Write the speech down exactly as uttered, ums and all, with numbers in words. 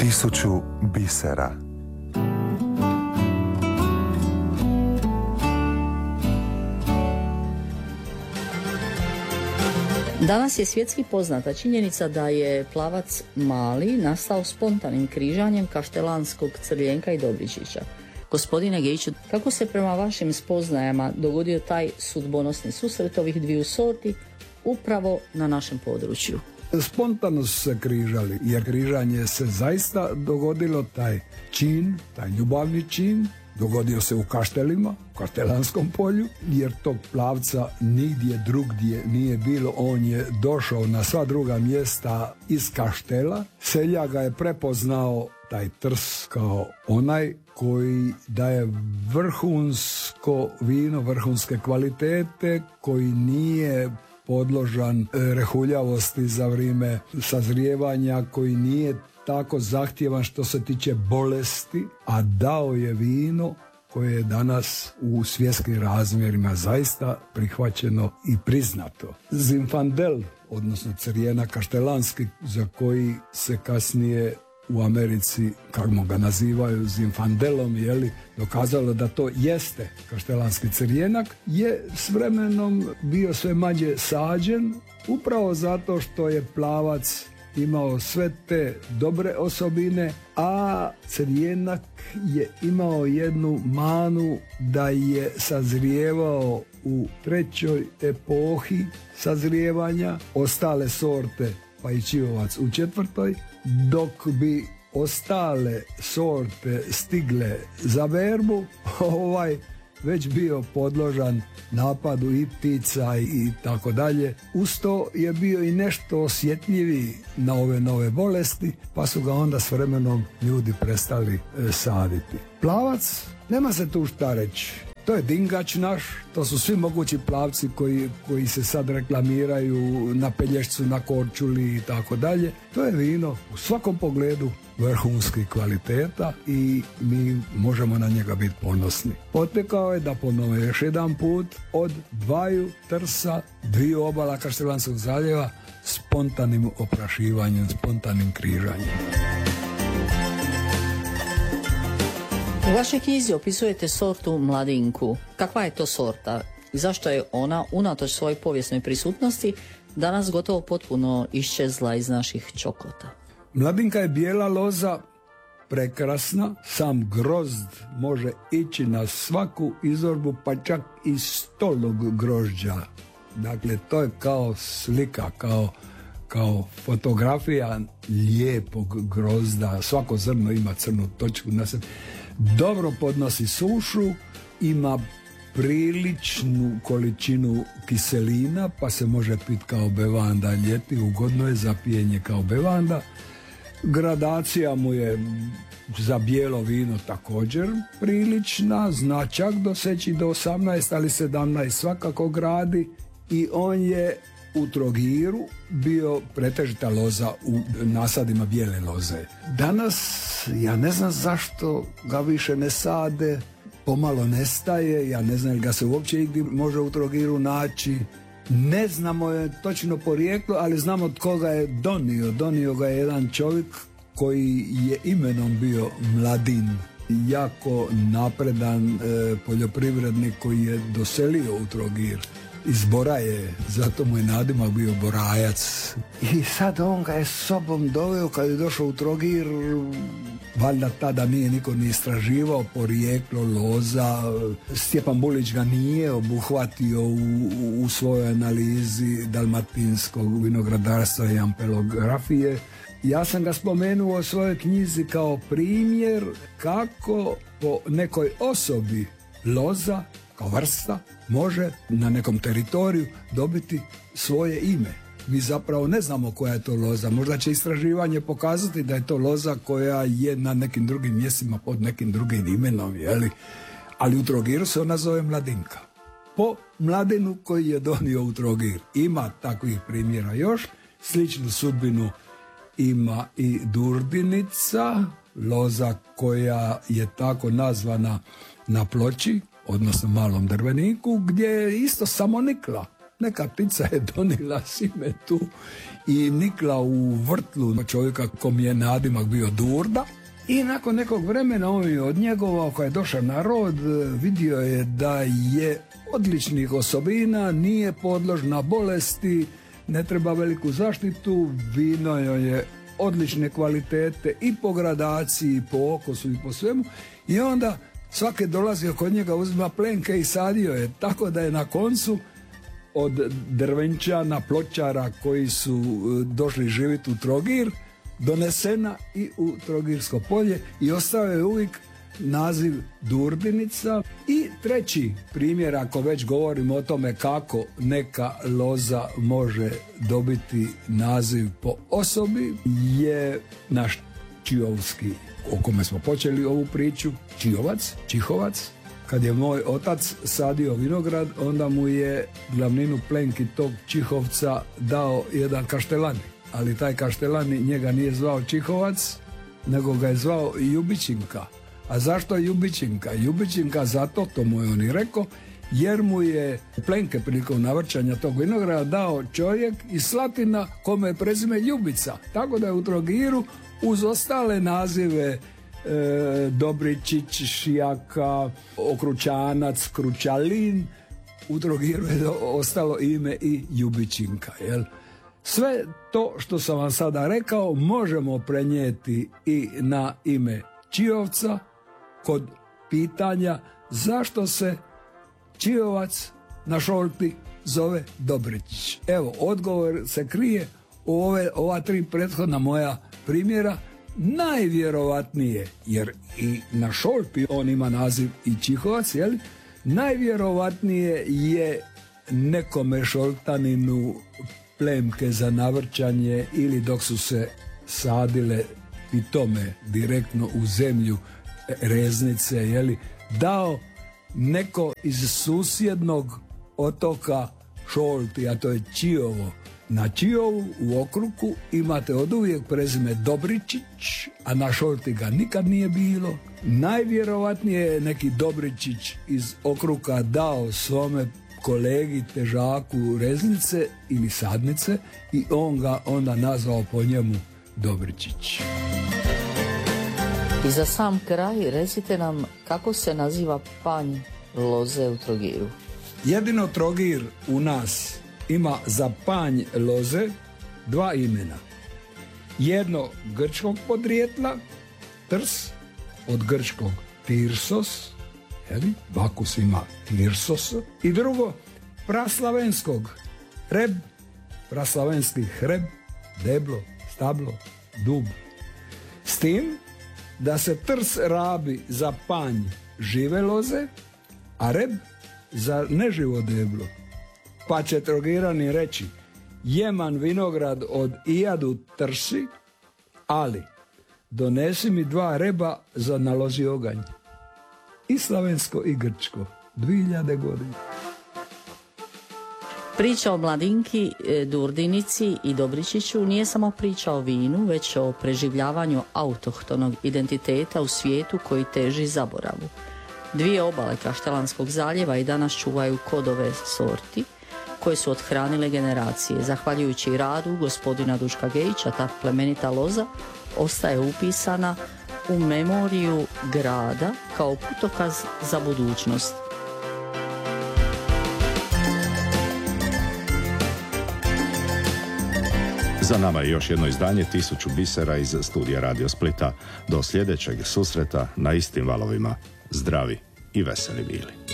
Tisuću bisera. Danas je svjetski poznata činjenica da je plavac Mali nastao spontanim križanjem kaštelanskog crljenka i dobričića. Gospodine Gejiću, kako se prema vašim spoznajama dogodio taj sudbonosni susret ovih dviju sorti upravo na našem području? Spontano su se križali, jer križanje se zaista dogodilo, taj čin, taj ljubavni čin, dogodio se u Kaštelima, u Kaštelanskom polju, jer tog plavca nigdje drugdje nije bilo. On je došao na sva druga mjesta iz Kaštela. Seljak ga je prepoznao, taj trs, kao onaj koji daje vrhunsko vino, vrhunske kvalitete, koji nije podložan rehuljavosti za vrijeme sazrijevanja, koji nije tako zahtjevan što se tiče bolesti, a dao je vino koje je danas u svjetskim razmjerima zaista prihvaćeno i priznato. Zinfandel, odnosno crjena kaštelanski, za koji se kasnije u Americi, kako ga nazivaju, zinfandelom, jeli, dokazalo da to jeste kaštelanski crjenak, je s vremenom bio sve manje sađen, upravo zato što je plavac imao sve te dobre osobine, a crjenak je imao jednu manu da je sazrijevao u trećoj epohi sazrijevanja, ostale sorte pa i čivovac u četvrtoj, dok bi ostale sorte stigle za berbu, ovaj već bio podložan napadu i ptica i tako dalje. Uz to je bio i nešto osjetljiviji na ove nove bolesti, pa su ga onda s vremenom ljudi prestali e, saditi. Plavac, nema se tu šta reći. To je dingač naš, to su svi mogući plavci koji, koji se sad reklamiraju na Pelješcu, na Korčuli i tako dalje. To je vino u svakom pogledu vrhunskih kvaliteta i mi možemo na njega biti ponosni. Potekao je, da ponove još jedan put, od dvaju trsa, dviju obala Kaštelanskog zaljeva, spontanim oprašivanjem, spontanim križanjem. U vašoj knjizi opisujete sortu Mladinku. Kakva je to sorta? Zašto je ona, unatoč svojoj povijesnoj prisutnosti, danas gotovo potpuno iščezla iz naših čokota? Mladinka je bijela loza, prekrasna, sam grozd može ići na svaku izorbu, pa čak i stolog grožđa. Dakle, to je kao slika, kao, kao fotografija lijepog grozda. Svako zrno ima crnu točku na sebi. Dobro podnosi sušu, ima priličnu količinu kiselina, pa se može piti kao bevanda ljeti, ugodno je za pijenje kao bevanda. Gradacija mu je za bijelo vino također prilična, zna čak doseći do osamnaest, ali sedamnaest svakako gradi, i on je u Trogiru bio pretežita loza u nasadima bijele loze. Danas ja ne znam zašto ga više ne sade, pomalo nestaje, ja ne znam ili ga se uopće igdje može u Trogiru naći. Ne znamo je točno porijeklo, ali znamo od koga je donio. Donio ga je jedan čovjek koji je imenom bio Mladin, jako napredan e, poljoprivrednik koji je doselio u Trogir. Iz Boraje, zato mu je nadimak bio Borajac. I sad on ga je s sobom doveo kad je došao u Trogir. Valjda tada nije niko ni istraživao porijeklo loza. Stjepan Bulić ga nije obuhvatio u, u, u svojoj analizi dalmatinskog vinogradarstva i ampelografije. Ja sam ga spomenuo u svojoj knjizi kao primjer kako po nekoj osobi loza kao vrsta može na nekom teritoriju dobiti svoje ime. Mi zapravo ne znamo koja je to loza. Možda će istraživanje pokazati da je to loza koja je na nekim drugim mjestima pod nekim drugim imenom, jeli? Ali u Trogiru se ona zove Mladinka. Po Mladinu koji je donio u Trogir. Ima takvih primjera još. Sličnu sudbinu ima i Durdinica, loza koja je tako nazvana na Ploči, odnosno Malom Drveniku, gdje je isto samo nikla. Neka ptica je donila sime tu i nikla u vrtlu čovjeka kom je nadimak bio Durda. I nakon nekog vremena on je od njegova, koji je došao na rod, vidio je da je odličnih osobina, nije podložna bolesti, ne treba veliku zaštitu, vino joj je odlične kvalitete i po gradaciji, i po okusu, i po svemu. I onda svake dolazio kod njega, uzima plenke i sadio je, tako da je na koncu od drvenčana, pločara koji su došli živjeti u Trogir, donesena i u Trogirsko polje i ostao je uvijek naziv Durdinica. I treći primjer, ako već govorimo o tome kako neka loza može dobiti naziv po osobi, je naš Čiovski, o kome smo počeli ovu priču, Čiovac, Čihovac. Kad je moj otac sadio vinograd, onda mu je glavninu plenki tog Čihovca dao jedan Kaštelani. Ali taj Kaštelani njega nije zvao Čihovac, nego ga je zvao Ljubičinka. A zašto Ljubičinka? Ljubičinka zato, to mu je on i rekao, jer mu je plenke prilikom navrćanja tog vinograda dao čovjek iz Slatina kome je prezime Ljubica. Tako da je u Trogiru uz ostale nazive e, Dobričić, Šijaka, Okručanac, Kručalin, u Trogiru je ostalo ime i Ljubičinka, jel? Sve to što sam vam sada rekao možemo prenijeti i na ime Čiovca kod pitanja zašto se Čiovac na Šolti zove Dobričić. Evo, odgovor se krije u ove, ova tri prethodna moja primjera. Najvjerovatnije, jer i na Šolti on ima naziv i Čihovac, jel? Najvjerovatnije je nekome Šoltaninu plemke za navrćanje ili dok su se sadile pitome direktno u zemlju reznice, jeli, dao neko iz susjednog otoka Šolti, a to je Čiovo. Na Čiovu u okruku imate oduvijek prezime Dobričić, a na Šolti ga nikad nije bilo. Najvjerovatnije je neki Dobričić iz okruka dao svome kolegi težaku reznice ili sadnice i on ga onda nazvao po njemu Dobričić. I za sam kraj recite nam kako se naziva panj loze u Trogiru. Jedino Trogir u nas ima za panj loze dva imena. Jedno grčkog podrijetla, trs, od grčkog tirsos, jeli? Bakus ima tirsos. I drugo, praslavenskog hreb, praslavenski hreb, deblo, stablo, dub. S tim da se trs rabi za panj žive loze, a reb za neživo deblo. Pa će Trogirani reći, jeman vinograd od ijadu trsi, ali donesi mi dva reba za nalozi oganj. I slavensko i grčko, dvije hiljade godina. Priča o Mladinki, Durdinici i Dobričiću nije samo priča o vinu, već o preživljavanju autohtonog identiteta u svijetu koji teži zaboravu. Dvije obale Kaštelanskog zaljeva i danas čuvaju kodove sorti koje su othranile generacije. Zahvaljujući radu gospodina Duška Gejića, ta plemenita loza ostaje upisana u memoriju grada kao putokaz za budućnost. Za nama je još jedno izdanje Tisuću bisera iz studija Radio Splita. Do sljedećeg susreta na istim valovima. Zdravi i veseli bili.